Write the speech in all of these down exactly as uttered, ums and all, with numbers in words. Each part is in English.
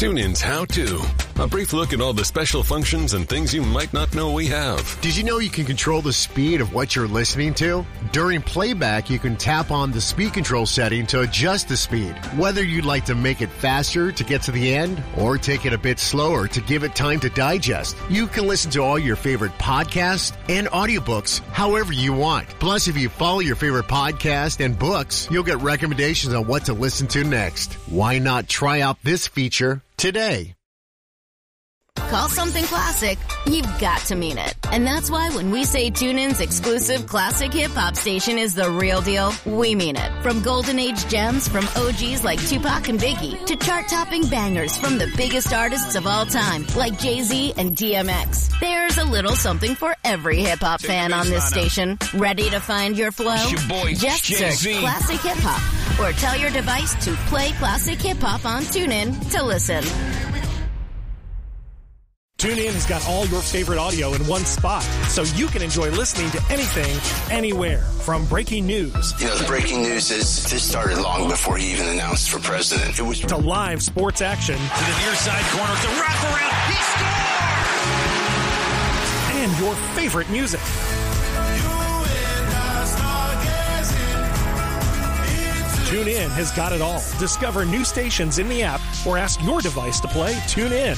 TuneIn's How To. A brief look at all the special functions and things you might not know we have. Did you know you can control the speed of what you're listening to? During playback, you can tap on the speed control setting to adjust the speed. Whether you'd like to make it faster to get to the end or take it a bit slower to give it time to digest, you can listen to all your favorite podcasts and audiobooks however you want. Plus, if you follow your favorite podcast and books, you'll get recommendations on what to listen to next. Why not try out this feature today? Call something classic, you've got to mean it. And that's why when we say TuneIn's exclusive classic hip-hop station is the real deal, we mean it. From golden age gems from O Gs like Tupac and Biggie to chart-topping bangers from the biggest artists of all time like Jay-Z and D M X. There's a little something for every hip-hop fan on this station. Ready to find your flow? Your boy, Just Jay-Z. search Classic Hip-Hop or tell your device to play Classic Hip-Hop on TuneIn to listen. TuneIn has got all your favorite audio in one spot, so you can enjoy listening to anything, anywhere. From breaking news. You know, the breaking news is this started long before he even announced for president. It was to live sports action. To the near side corner, the wraparound, he scores! And your favorite music. TuneIn has got it all. Discover new stations in the app or ask your device to play TuneIn.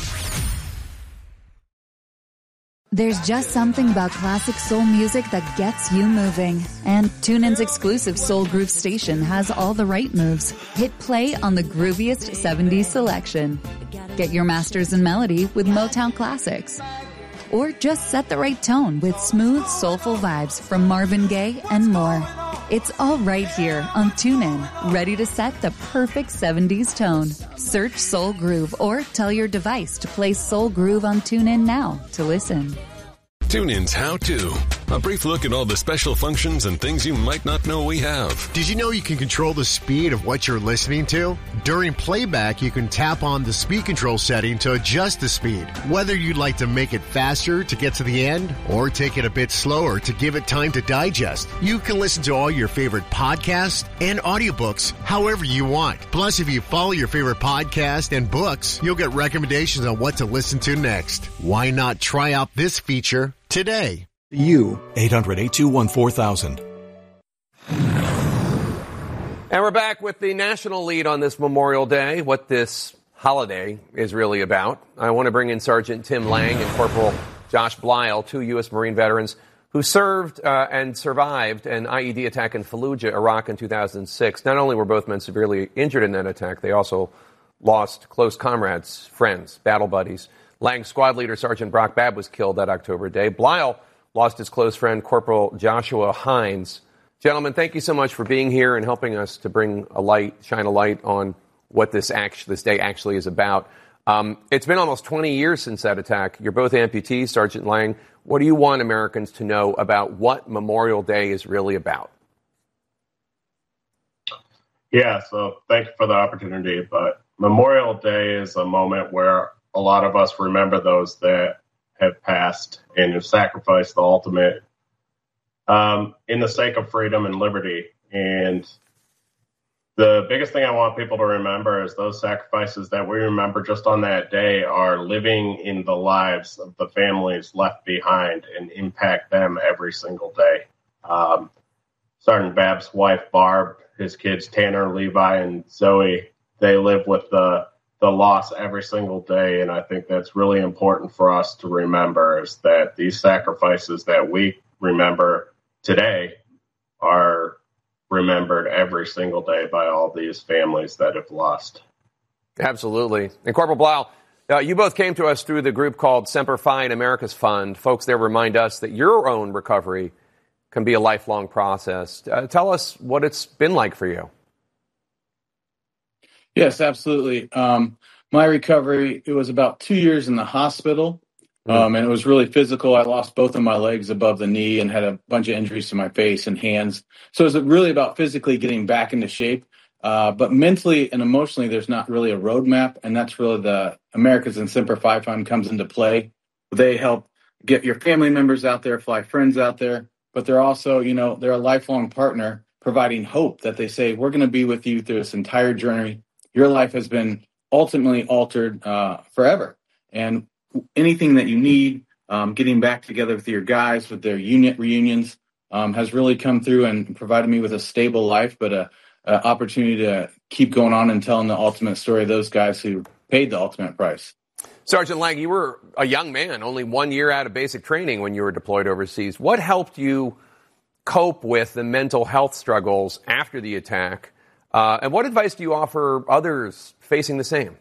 There's just something about classic soul music that gets you moving. And TuneIn's exclusive Soul Groove station has all the right moves. Hit play on the grooviest seventies selection. Get your masters in melody with Motown classics. Or just set the right tone with smooth, soulful vibes from Marvin Gaye and more. It's all right here on TuneIn, ready to set the perfect seventies tone. Search Soul Groove or tell your device to play Soul Groove on TuneIn now to listen. TuneIn's How To. A brief look at all the special functions and things you might not know we have. Did you know you can control the speed of what you're listening to? During playback, you can tap on the speed control setting to adjust the speed. Whether you'd like to make it faster to get to the end or take it a bit slower to give it time to digest, you can listen to all your favorite podcasts and audiobooks however you want. Plus, if you follow your favorite podcast and books, you'll get recommendations on what to listen to next. Why not try out this feature today? You. eight hundred, eight two one, four thousand. And we're back with the national lead on this Memorial Day, what this holiday is really about. I want to bring in Sergeant Tim Lang and Corporal Josh Blyle, two U S. Marine veterans who served uh, and survived an I E D attack in Fallujah, Iraq in two thousand six. Not only were both men severely injured in that attack, they also lost close comrades, friends, battle buddies. Lang's squad leader, Sergeant Brock Babb, was killed that October day. Blyle lost his close friend, Corporal Joshua Hines. Gentlemen, thank you so much for being here and helping us to bring a light, shine a light on what this act, this day actually is about. Um, it's been almost twenty years since that attack. You're both amputees, Sergeant Lang. What do you want Americans to know about what Memorial Day is really about? Yeah, so thank you for the opportunity. But Memorial Day is a moment where a lot of us remember those that have passed and have sacrificed the ultimate um, in the sake of freedom and liberty. And the biggest thing I want people to remember is those sacrifices that we remember just on that day are living in the lives of the families left behind and impact them every single day. Um, Sergeant Babb's wife, Barb, his kids, Tanner, Levi, and Zoe, they live with the the loss every single day. And I think that's really important for us to remember, is that these sacrifices that we remember today are remembered every single day by all these families that have lost. Absolutely. And Corporal Blyle, uh, you both came to us through the group called Semper Fi and America's Fund. Folks there remind us that your own recovery can be a lifelong process. Uh, tell us what it's been like for you. Yes, absolutely. Um, my recovery, it was about two years in the hospital, um, and it was really physical. I lost both of my legs above the knee and had a bunch of injuries to my face and hands. So it was really about physically getting back into shape. Uh, but mentally and emotionally, there's not really a roadmap, and that's really the Americans and Semper Fi Fund comes into play. They help get your family members out there, fly friends out there, but they're also, you know, they're a lifelong partner providing hope that they say, we're going to be with you through this entire journey. Your life has been ultimately altered uh, forever. And anything that you need, um, getting back together with your guys, with their unit reunions, um, has really come through and provided me with a stable life, but a, a opportunity to keep going on and telling the ultimate story of those guys who paid the ultimate price. Sergeant Lang, you were a young man, only one year out of basic training when you were deployed overseas. What helped you cope with the mental health struggles after the attack? Uh, and what advice do you offer others facing the same?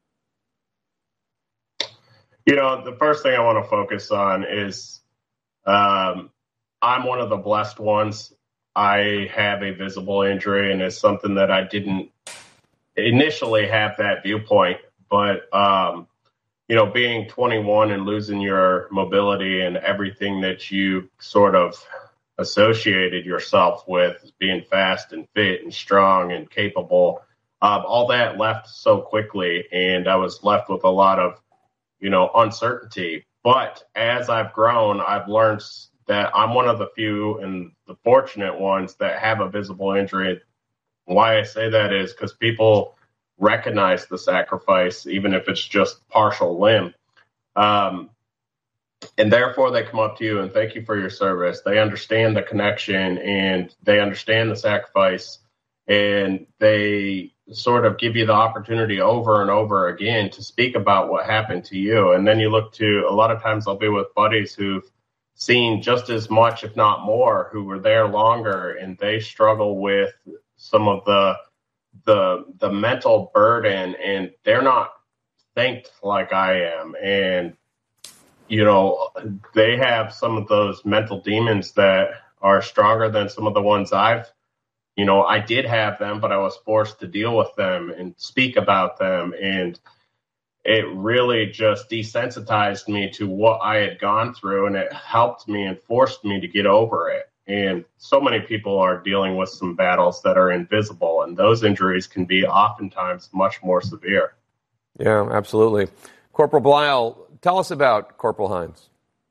You know, the first thing I want to focus on is um, I'm one of the blessed ones. I have a visible injury, and it's something that I didn't initially have that viewpoint. But, um, you know, being twenty-one and losing your mobility and everything that you sort of associated yourself with, being fast and fit and strong and capable, um, all that left so quickly. And I was left with a lot of, you know, uncertainty. But as I've grown, I've learned that I'm one of the few and the fortunate ones that have a visible injury. Why I say that is because people recognize the sacrifice, even if it's just partial limb. Um, and therefore they come up to you and thank you for your service. They understand the connection and they understand the sacrifice, and they sort of give you the opportunity over and over again to speak about what happened to you. And then you look to, a lot of times I'll be with buddies who've seen just as much, if not more, who were there longer, and they struggle with some of the the the mental burden, and they're not thanked like I am. And, you know, they have some of those mental demons that are stronger than some of the ones I've, you know, I did have them, but I was forced to deal with them and speak about them. And it really just desensitized me to what I had gone through, and it helped me and forced me to get over it. And so many people are dealing with some battles that are invisible, and those injuries can be oftentimes much more severe. Yeah, absolutely. Corporal Bleill, tell us about Corporal Hines.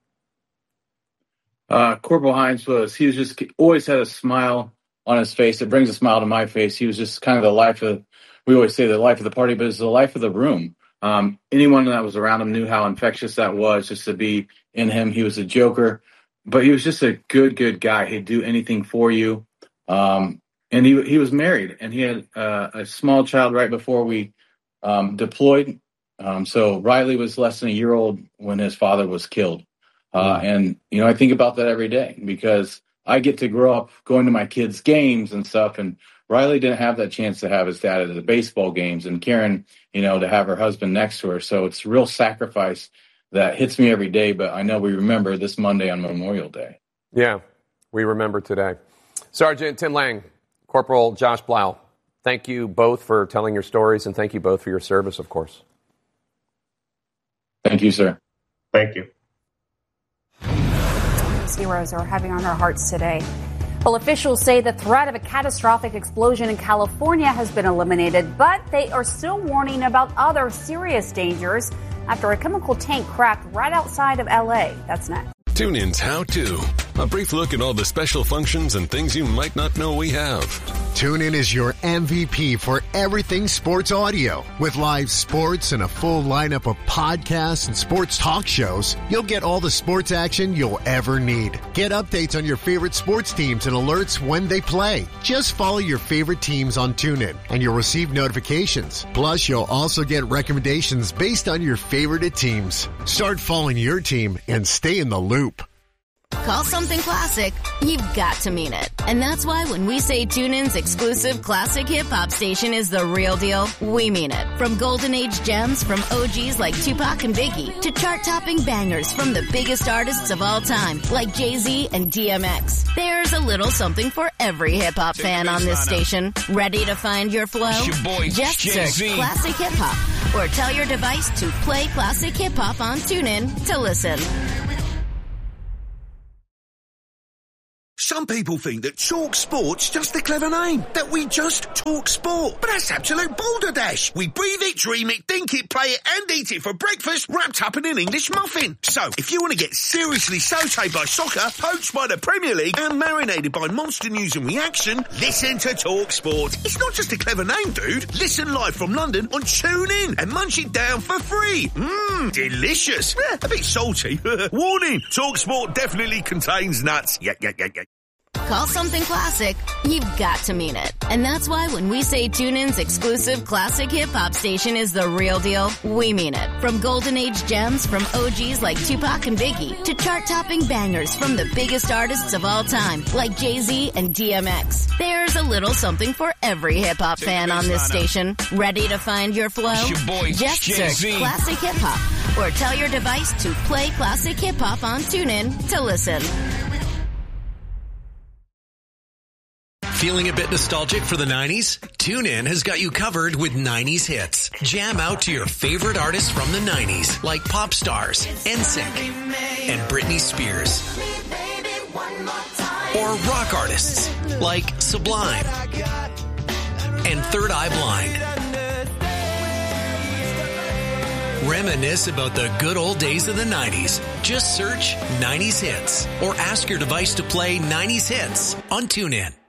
Uh, Corporal Hines was, he was just always had a smile on his face. It brings a smile to my face. He was just kind of the life of, we always say the life of the party, but it's the life of the room. Um, anyone that was around him knew how infectious that was, just to be in him. He was a joker, but he was just a good, good guy. He'd do anything for you. Um, and he he was married, and he had uh, a small child right before we um, deployed. Um, so Riley was less than a year old when his father was killed. Uh, and, you know, I think about that every day because I get to grow up going to my kids' games and stuff, and Riley didn't have that chance to have his dad at the baseball games, and Karen, you know, to have her husband next to her. So it's a real sacrifice that hits me every day, but I know we remember this Monday on Memorial Day. Yeah, we remember today. Sergeant Tim Lang, Corporal Josh Bleill, thank you both for telling your stories, and thank you both for your service, of course. Thank you, sir. Thank you. Heroes are heavy on our hearts today. Well, officials say the threat of a catastrophic explosion in California has been eliminated, but they are still warning about other serious dangers after a chemical tank cracked right outside of L A. That's next. TuneIn's How To. A brief look at all the special functions and things you might not know we have. TuneIn is your M V P for everything sports audio. With live sports and a full lineup of podcasts and sports talk shows, you'll get all the sports action you'll ever need. Get updates on your favorite sports teams and alerts when they play. Just follow your favorite teams on TuneIn, and you'll receive notifications. Plus, you'll also get recommendations based on your favorite teams. Start following your team and stay in the loop. Call something classic, you've got to mean it. And that's why when we say TuneIn's exclusive classic hip-hop station is the real deal, we mean it. From golden age gems from O Gs like Tupac and Biggie to chart-topping bangers from the biggest artists of all time like Jay-Z and D M X. There's a little something for every hip-hop fan on this station. Ready to find your flow? Your boy, Just Jay-Z. search Classic Hip-Hop or tell your device to play Classic Hip-Hop on TuneIn to listen. Some people think that Talk Sport's just a clever name, that we just talk sport. But that's absolute balderdash. We breathe it, dream it, think it, play it, and eat it for breakfast, wrapped up in an English muffin. So, if you want to get seriously sautéed by soccer, poached by the Premier League, and marinated by monster news and reaction, listen to Talk Sport. It's not just a clever name, dude. Listen live from London on TuneIn and munch it down for free. Mmm, delicious. Eh, a bit salty. Warning, Talk Sport definitely contains nuts. Yeah, yeah, yeah, yeah. Call something classic, you've got to mean it. And that's why when we say TuneIn's exclusive classic hip-hop station is the real deal, we mean it. From golden age gems from O Gs like Tupac and Biggie to chart-topping bangers from the biggest artists of all time like Jay-Z and D M X. There's a little something for every hip-hop fan on this station. Ready to find your flow? Your boy, Just Jay-Z. search Classic Hip-Hop or tell your device to play Classic Hip-Hop on TuneIn to listen. Feeling a bit nostalgic for the nineties? TuneIn has got you covered with nineties hits. Jam out to your favorite artists from the nineties, like pop stars, N Sync, and Britney Spears. Or rock artists, like Sublime and Third Eye Blind. Reminisce about the good old days of the nineties. Just search nineties hits or ask your device to play nineties hits on TuneIn.